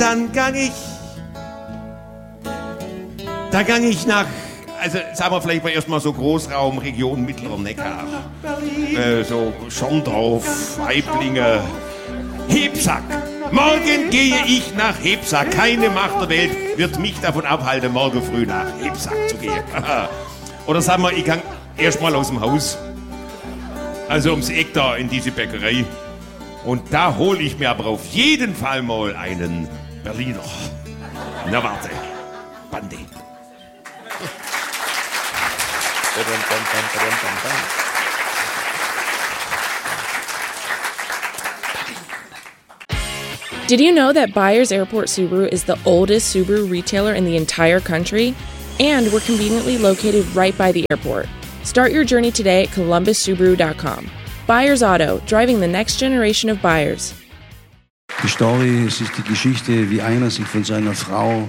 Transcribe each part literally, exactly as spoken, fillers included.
dann gang ich, da gang ich nach, also sagen wir vielleicht mal erstmal so Großraum, Region Mittlerer Neckar. Äh, so Schorndorf, Weiblingen, Hebsack. Morgen gehe ich nach Hebsack. Keine Macht der Welt wird mich davon abhalten, morgen früh nach Hebsack zu gehen. Oder sagen wir, ich gang erstmal aus dem Haus. Also ums Eck da in diese Bäckerei. Und da hole ich mir aber auf jeden Fall mal einen Berliner. Na warte, Bande. Did you know that Byers Airport Subaru is the oldest Subaru retailer in the entire country? And we're conveniently located right by the airport. Start your journey today at columbus subaru dot com. Byers Auto, driving the next generation of buyers. Die Story, es ist die Geschichte, wie einer sich von seiner Frau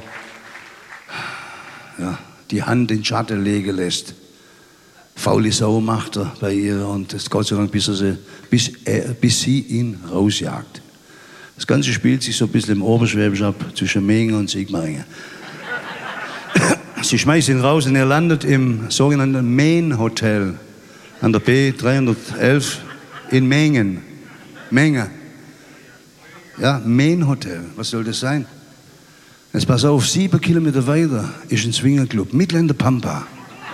ja, die Hand in den Schatten legen lässt. Faule Sau macht er bei ihr und das Gott sei Dank, bis, er sie, bis, er, bis sie ihn rausjagt. Das Ganze spielt sich so ein bisschen im Oberschwäbisch ab, zwischen Mengen und Sigmaringen. Sie schmeißt ihn raus und er landet im sogenannten Main Hotel an der B dreihundertelf in Mengen. Menge. Ja, Main Hotel. Was soll das sein? Jetzt pass auf, sieben Kilometer weiter ist ein Swingerclub, mitten in der Pampa.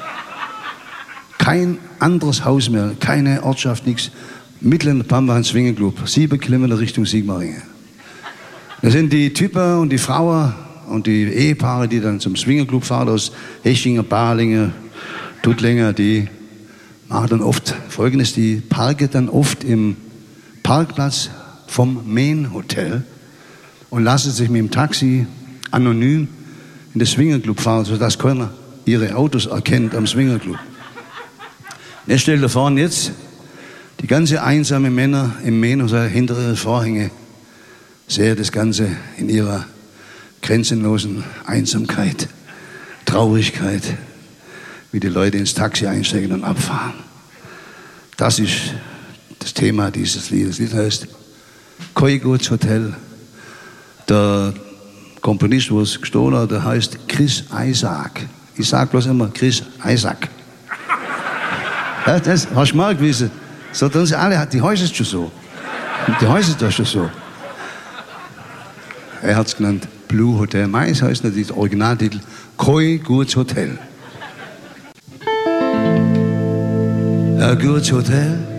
Kein anderes Haus mehr, keine Ortschaft, nichts. Mitten in der Pampa ein Swingerclub, sieben Kilometer Richtung Sigmaringen. Da sind die Typen und die Frauen und die Ehepaare, die dann zum Swingerclub fahren aus Hechingen, Balingen, Tuttlingen, die machen dann oft Folgendes, die parken dann oft im Parkplatz vom Main Hotel und lassen sich mit dem Taxi anonym in den Swingerclub fahren, sodass keiner ihre Autos erkennt am Swingerclub. Und er stellt da vorne jetzt die ganze einsame Männer im Main Hotel hinter ihren Vorhänge sehen das Ganze in ihrer grenzenlosen Einsamkeit, Traurigkeit, wie die Leute ins Taxi einsteigen und abfahren. Das ist das Thema dieses Liedes. Das Lied heißt Koiguts Hotel. Der Komponist, wo es gestohlen hat, der heißt Chris Isaak. Ich sag bloß immer Chris Isaak. Ja, das hast du mal gewusst. So tun sie alle, die heißen schon so. Die heißen doch schon so. Er hat es genannt Blue Hotel. Meins heißt natürlich der Originaltitel Koiguts Hotel. A good hotel